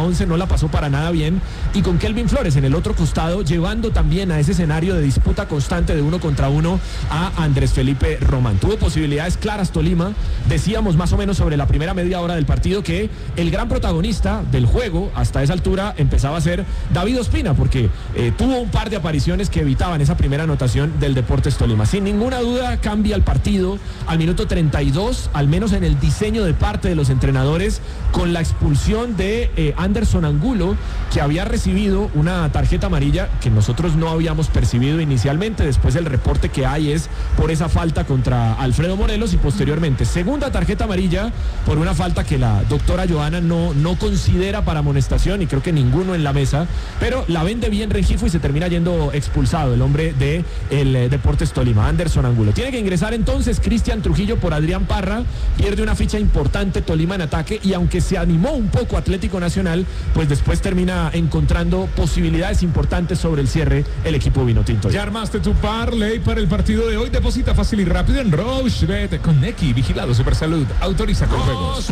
once no la pasó para nada bien, y con Kelvin Flores en el otro costado, llevando también a ese escenario de disputa constante de 1 contra 1 a Andrés Felipe Román. Tuvo posibilidades claras Tolima. Decíamos más o menos sobre la primera media hora del partido que el gran protagonista del juego hasta esa altura empezaba a ser David Ospina, porque tuvo un par de apariciones que evitaban esa primera anotación del Deportes Tolima. Sin ninguna duda cambia el partido al minuto 32, al menos en el diseño de parte de los entrenadores, con la expulsión de Anderson Angulo, que había recibido una tarjeta amarilla que nosotros no habíamos percibido inicialmente. Después el reporte que hay es por esa falta contra Alfredo Morelos, y posteriormente segunda tarjeta amarilla por una falta que la doctora Joana no considera para amonestación, y creo que ninguno en la mesa, pero la vende bien Rengifo y se termina yendo expulsado el hombre de el Deportes Tolima, Anderson Angulo. Tiene que ingresar entonces Cristian Trujillo por Adrián Parra, pierde una ficha importante Tolima en ataque, y aunque se animó un poco Atlético Nacional, pues después termina encontrando posibilidades importantes sobre el cierre el equipo vinotinto. Ya armaste tu parlay para el partido de hoy. Deposita fácil y rápido en Rochebet con Neki, vigilado Supersalud, autoriza con juegos.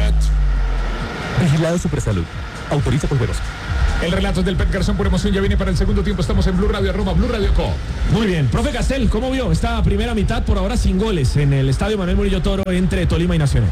Vigilado Supersalud, autoriza con juegos. El relato del Pet Garzón por emoción ya viene para el segundo tiempo. Estamos en Blue Radio, @Blue Radio Co. Muy bien, profe Castel, ¿cómo vio esta primera mitad por ahora sin goles en el estadio Manuel Murillo Toro entre Tolima y Nacional?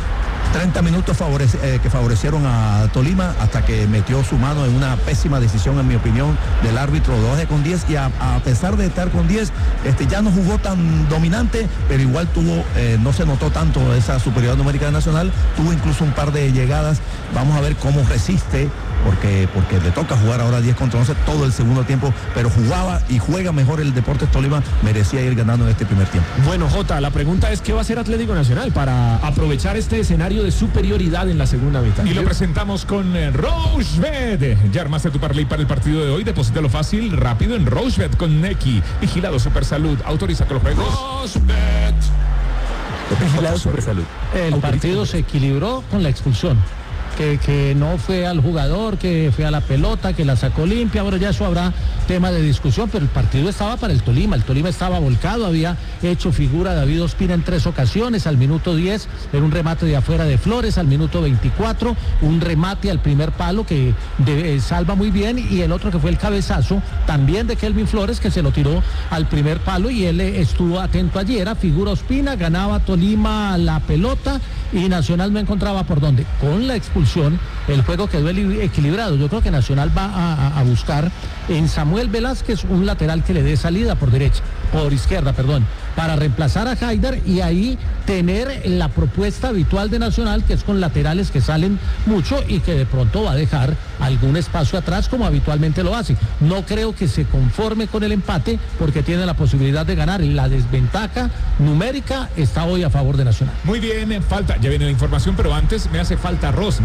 30 minutos que favorecieron a Tolima hasta que metió su mano en una pésima decisión, en mi opinión, del árbitro. 12-10, y a pesar de estar con 10, ya no jugó tan dominante, pero igual no se notó tanto esa superioridad numérica de Nacional. Tuvo incluso un par de llegadas. Vamos a ver cómo resiste, porque le toca jugar ahora 10 contra 11 todo el segundo tiempo, pero jugaba y juega mejor el Deportes Tolima. Merecía ir ganando en este primer tiempo. Bueno, Jota, la pregunta es ¿qué va a hacer Atlético Nacional para aprovechar este escenario de superioridad en la segunda mitad? Y lo presentamos con Rochebet. Ya armaste tu parlay para el partido de hoy. Deposítalo fácil, rápido en Rochebet con Neki, vigilado Supersalud, autoriza con los juegos. Rochebet. Vigilado Supersalud. El partido se equilibró con la expulsión. Que no fue al jugador, que fue a la pelota, que la sacó limpia. Bueno, ya eso habrá tema de discusión, pero el partido estaba para el Tolima estaba volcado, había hecho figura David Ospina en 3 ocasiones. Al minuto 10 era un remate de afuera de Flores, al minuto 24 un remate al primer palo que salva muy bien, y el otro que fue el cabezazo también de Kelvin Flores, que se lo tiró al primer palo, y él estuvo atento allí. Era figura Ospina, ganaba Tolima la pelota y Nacional no encontraba por dónde. Con la expulsión el juego quedó equilibrado. Yo creo que Nacional va a buscar en Samuel Velázquez un lateral que le dé salida por izquierda, para reemplazar a Haidar, y ahí tener la propuesta habitual de Nacional, que es con laterales que salen mucho y que de pronto va a dejar algún espacio atrás como habitualmente lo hace. No creo que se conforme con el empate, porque tiene la posibilidad de ganar. La desventaja numérica está hoy a favor de Nacional. Muy bien, ya viene la información, pero antes me hace falta arroz.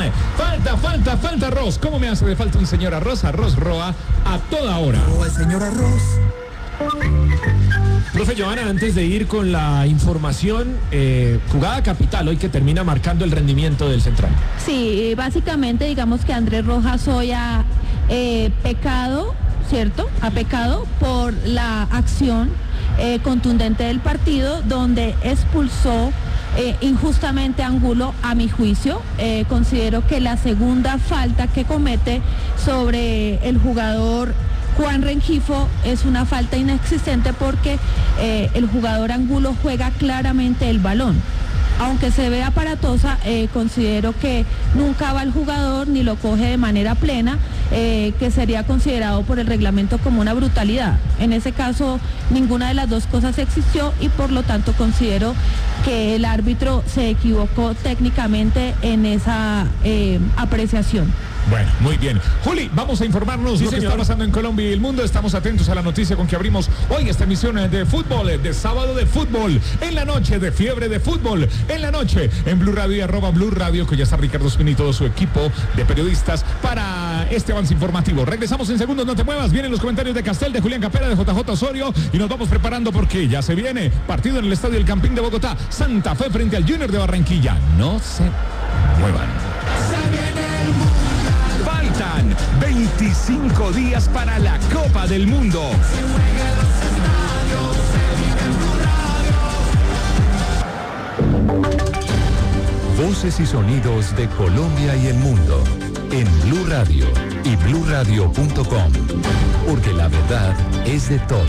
Falta arroz. ¿Cómo me hace de falta un señor arroz? Arroz Roa a toda hora. El señor arroz. Profe Joana, antes de ir con la información, jugada capital hoy que termina marcando el rendimiento del central. Sí, básicamente digamos que Andrés Rojas hoy ha pecado, ¿cierto? Ha pecado por la acción contundente del partido, donde expulsó injustamente a Angulo, a mi juicio. Considero que la segunda falta que comete sobre el jugador Juan Rengifo es una falta inexistente, porque el jugador Angulo juega claramente el balón. Aunque se ve aparatosa, considero que nunca va el jugador ni lo coge de manera plena, que sería considerado por el reglamento como una brutalidad. En ese caso, ninguna de las dos cosas existió, y por lo tanto considero que el árbitro se equivocó técnicamente en esa apreciación. Bueno, muy bien. Juli, vamos a informarnos lo que está pasando en Colombia y el mundo. Estamos atentos a la noticia con que abrimos hoy esta emisión de fútbol, de sábado de fútbol, en la noche de fiebre de fútbol, en la noche en Blue Radio y @Blue Radio, que ya está Ricardo Espina y todo su equipo de periodistas para este avance informativo. Regresamos en segundos, no te muevas. Vienen los comentarios de Castel, de Julián Capera, de JJ Osorio, y nos vamos preparando porque ya se viene partido en el Estadio El Campín de Bogotá. Santa Fe frente al Junior de Barranquilla. No se muevan. Faltan 25 días para la Copa del Mundo. Voces y sonidos de Colombia y el mundo en Blue Radio y bluradio.com, porque la verdad es de todos.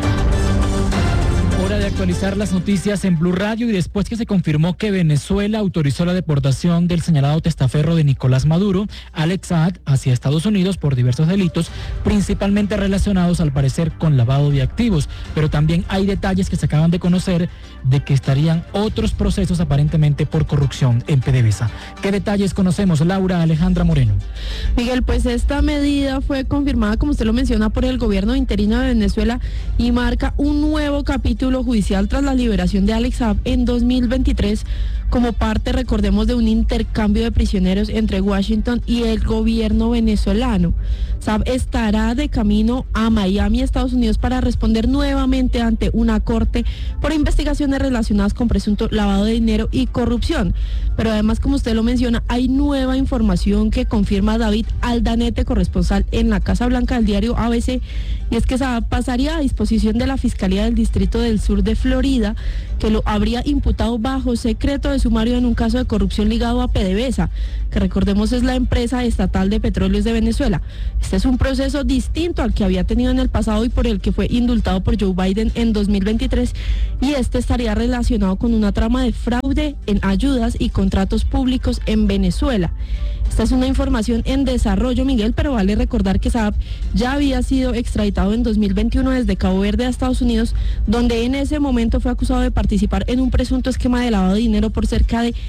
Hora de actualizar las noticias en Blue Radio y después que se confirmó que Venezuela autorizó la deportación del señalado testaferro de Nicolás Maduro, Alex Saad, hacia Estados Unidos por diversos delitos, principalmente relacionados al parecer con lavado de activos, pero también hay detalles que se acaban de conocer de que estarían otros procesos aparentemente por corrupción en PDVSA. ¿Qué detalles conocemos, Laura Alejandra Moreno? Miguel, pues esta medida fue confirmada, como usted lo menciona, por el gobierno interino de Venezuela y marca un nuevo capítulo judicial tras la liberación de Alex Saab en 2023 como parte, recordemos, de un intercambio de prisioneros entre Washington y el gobierno venezolano. Saab estará de camino a Miami, Estados Unidos, para responder nuevamente ante una corte por investigaciones relacionadas con presunto lavado de dinero y corrupción. Pero además, como usted lo menciona, hay nueva información que confirma David Aldanete, corresponsal en la Casa Blanca del diario ABC, y es que Saab pasaría a disposición de la Fiscalía del Distrito del Sur de Florida, que lo habría imputado bajo secreto de sumario en un caso de corrupción ligado a PDVSA, que recordemos es la empresa estatal de petróleos de Venezuela. Este es un proceso distinto al que había tenido en el pasado y por el que fue indultado por Joe Biden en 2023, y este estaría relacionado con una trama de fraude en ayudas y contratos públicos en Venezuela. Esta es una información en desarrollo, Miguel, pero vale recordar que Saab ya había sido extraditado en 2021 desde Cabo Verde a Estados Unidos, donde en ese momento fue acusado de participar en un presunto esquema de lavado de dinero por cerca de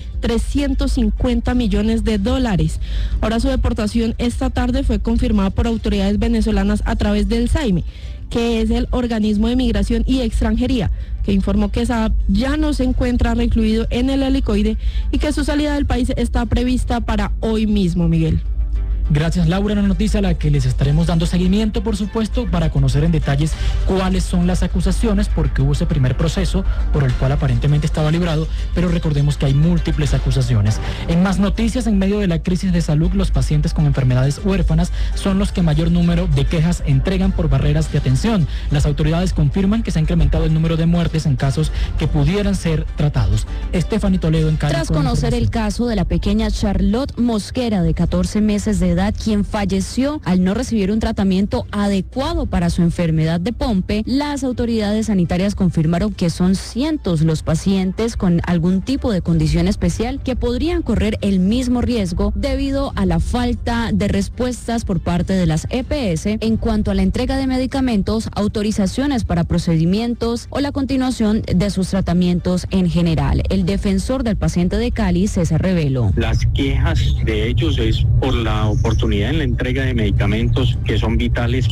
350 millones de dólares. Ahora su deportación esta tarde fue confirmada por autoridades venezolanas a través del SAIME, que es el organismo de migración y extranjería, que informó que Saab ya no se encuentra recluido en el helicoide y que su salida del país está prevista para hoy mismo, Miguel. Gracias, Laura. Una noticia a la que les estaremos dando seguimiento, por supuesto, para conocer en detalles cuáles son las acusaciones, porque hubo ese primer proceso por el cual aparentemente estaba librado, pero recordemos que hay múltiples acusaciones. En más noticias, en medio de la crisis de salud, los pacientes con enfermedades huérfanas son los que mayor número de quejas entregan por barreras de atención. Las autoridades confirman que se ha incrementado el número de muertes en casos que pudieran ser tratados. Stephanie Toledo en Cali. Tras conocer el caso de la pequeña Charlotte Mosquera, de 14 meses de edad, quien falleció al no recibir un tratamiento adecuado para su enfermedad de Pompe, las autoridades sanitarias confirmaron que son cientos los pacientes con algún tipo de condición especial que podrían correr el mismo riesgo debido a la falta de respuestas por parte de las EPS en cuanto a la entrega de medicamentos, autorizaciones para procedimientos o la continuación de sus tratamientos en general. El defensor del paciente de Cali, César Revelo. Las quejas de ellos es por la oportunidad en la entrega de medicamentos que son vitales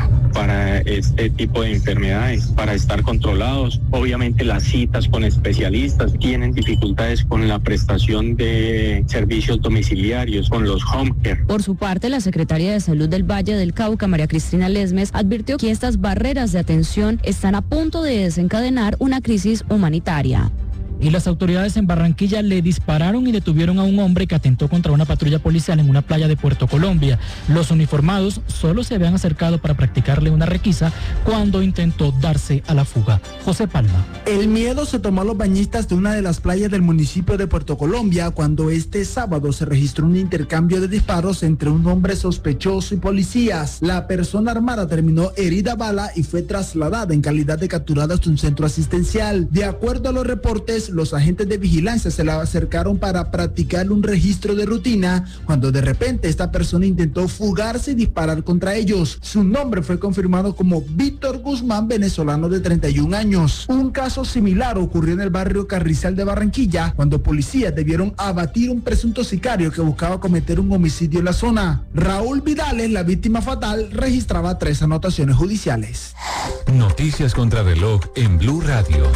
para este tipo de enfermedades, para estar controlados. Obviamente las citas con especialistas, tienen dificultades con la prestación de servicios domiciliarios, con los home care. Por su parte, la secretaria de Salud del Valle del Cauca, María Cristina Lesmes, advirtió que estas barreras de atención están a punto de desencadenar una crisis humanitaria. Y las autoridades en Barranquilla le dispararon y detuvieron a un hombre que atentó contra una patrulla policial en una playa de Puerto Colombia. Los uniformados solo se habían acercado para practicarle una requisa cuando intentó darse a la fuga. José Palma. El miedo se tomó a los bañistas de una de las playas del municipio de Puerto Colombia cuando este sábado se registró un intercambio de disparos entre un hombre sospechoso y policías. La persona armada terminó herida a bala y fue trasladada en calidad de capturada hasta un centro asistencial. De acuerdo a los reportes, los agentes de vigilancia se le acercaron para practicarle un registro de rutina cuando de repente esta persona intentó fugarse y disparar contra ellos. Su nombre fue confirmado como Víctor Guzmán, venezolano de 31 años. Un caso similar ocurrió en el barrio Carrizal de Barranquilla cuando policías debieron abatir un presunto sicario que buscaba cometer un homicidio en la zona. Raúl Vidales, la víctima fatal, registraba 3 anotaciones judiciales. Noticias contra reloj en Blue Radio.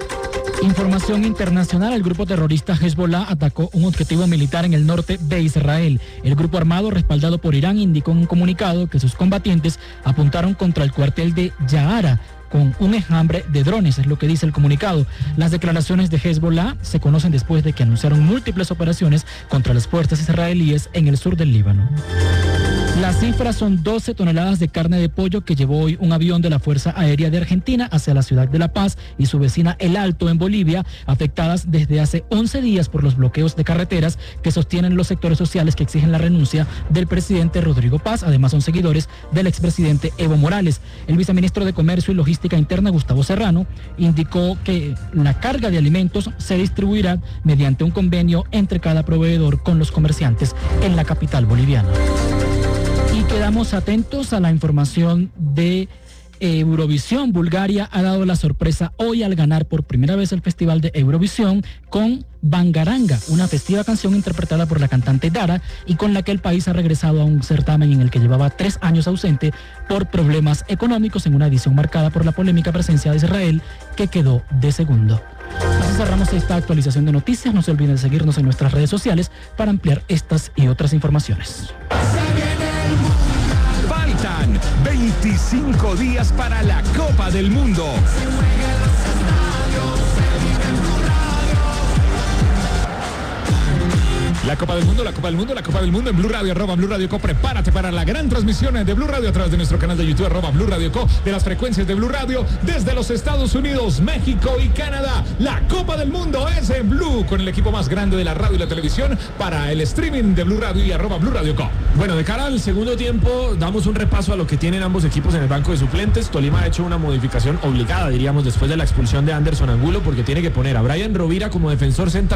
Información internacional, el grupo terrorista Hezbollah atacó un objetivo militar en el norte de Israel. El grupo armado respaldado por Irán indicó en un comunicado que sus combatientes apuntaron contra el cuartel de Yahara con un enjambre de drones, es lo que dice el comunicado. Las declaraciones de Hezbollah se conocen después de que anunciaron múltiples operaciones contra las fuerzas israelíes en el sur del Líbano. Las cifras son 12 toneladas de carne de pollo que llevó hoy un avión de la Fuerza Aérea de Argentina hacia la ciudad de La Paz y su vecina El Alto en Bolivia, afectadas desde hace 11 días por los bloqueos de carreteras que sostienen los sectores sociales que exigen la renuncia del presidente Rodrigo Paz. Además son seguidores del expresidente Evo Morales. El viceministro de Comercio y Logística Interna, Gustavo Serrano, indicó que la carga de alimentos se distribuirá mediante un convenio entre cada proveedor con los comerciantes en la capital boliviana. Y quedamos atentos a la información de Eurovisión. Bulgaria ha dado la sorpresa hoy al ganar por primera vez el Festival de Eurovisión con Bangaranga, una festiva canción interpretada por la cantante Dara y con la que el país ha regresado a un certamen en el que llevaba 3 años ausente por problemas económicos, en una edición marcada por la polémica presencia de Israel, que quedó de segundo. Así cerramos esta actualización de noticias. No se olviden de seguirnos en nuestras redes sociales para ampliar estas y otras informaciones. Faltan 25 días para la Copa del Mundo. La Copa del Mundo, la Copa del Mundo, la Copa del Mundo en Blue Radio, @Blue Radio Co. Prepárate para la gran transmisión de Blue Radio a través de nuestro canal de YouTube, @Blue Radio Co. De las frecuencias de Blue Radio desde los Estados Unidos, México y Canadá. La Copa del Mundo es en Blue, con el equipo más grande de la radio y la televisión para el streaming de Blue Radio y @Blue Radio Co. Bueno, de cara al segundo tiempo, damos un repaso a lo que tienen ambos equipos en el banco de suplentes. Tolima ha hecho una modificación obligada, diríamos, después de la expulsión de Anderson Angulo, porque tiene que poner a Brian Rovira como defensor central